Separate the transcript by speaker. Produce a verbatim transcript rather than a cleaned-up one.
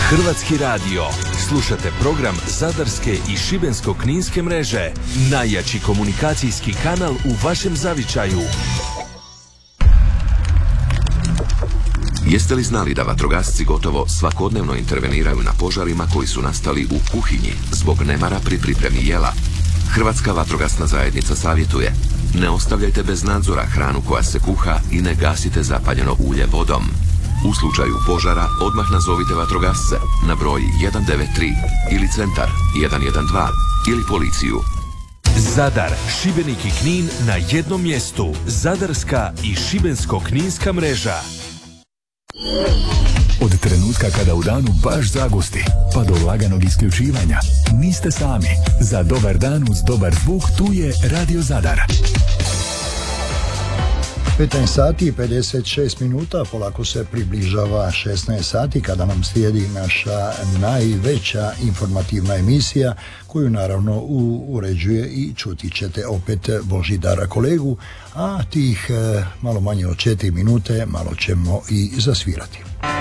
Speaker 1: Hrvatski radio. Slušate program Zadarske i Šibensko-kninske mreže. Najjači komunikacijski kanal u vašem zavičaju.
Speaker 2: Jeste li znali da vatrogasci gotovo svakodnevno interveniraju na požarima koji su nastali u kuhinji zbog nemara pri pripremi jela? Hrvatska vatrogasna zajednica savjetuje: ne ostavljajte bez nadzora hranu koja se kuha i ne gasite zapaljeno ulje vodom. U slučaju požara odmah nazovite vatrogasce na broj jedan devet tri ili centar jedan jedan dva ili policiju.
Speaker 1: Zadar, Šibenik i Knin na jednom mjestu. Zadarska i Šibensko-kninska mreža.
Speaker 3: Od trenutka kada u danu baš zagusti, pa do laganog isključivanja, niste sami. Za dobar dan uz dobar zvuk tu je Radio Zadar.
Speaker 4: petnaest sati i pedeset šest minuta, polako se približava šesnaest sati kada nam slijedi naša najveća informativna emisija, koju naravno u, uređuje i čuti ćete opet Božidara kolegu, a tih e, malo manje od četiri minute malo ćemo i zasvirati.